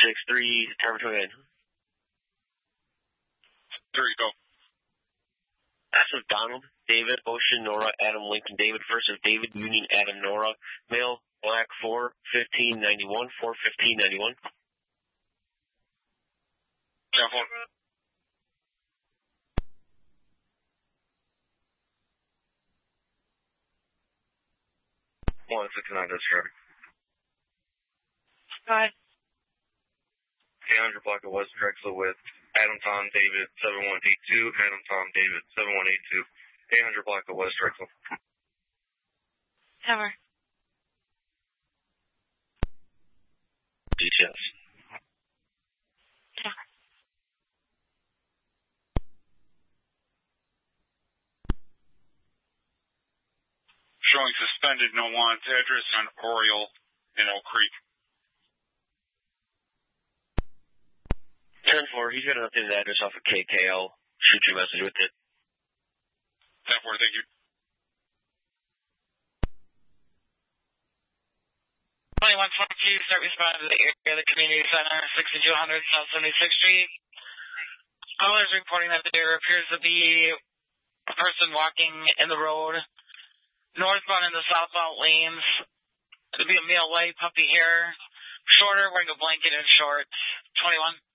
6-3, Tower 29. 3, go. That's of Donald, David, Ocean, Nora, Adam, Lincoln, David. First of David, Union, Adam, Nora. Male, black, 4-15-91, 4-15-91. 10-4. One 69, that's traffic. Hi. 800 block of West Drexel with Adam Tom David 7182, Adam Tom David 7182, 800 block of West Drexel. Tower. Details. Tower. Showing suspended no wants address on Oriole in Oak Creek. 10-4, he's got an updated address off of KKL. Shoot your message with it. 10-4, thank you. 2122, start responding to the area of the community center, 6200 South 76th Street. Callers reporting that there appears to be a person walking in the road, northbound in the southbound lanes. It'll be a male, white, puppy hair, shorter, wearing a blanket and shorts. 21.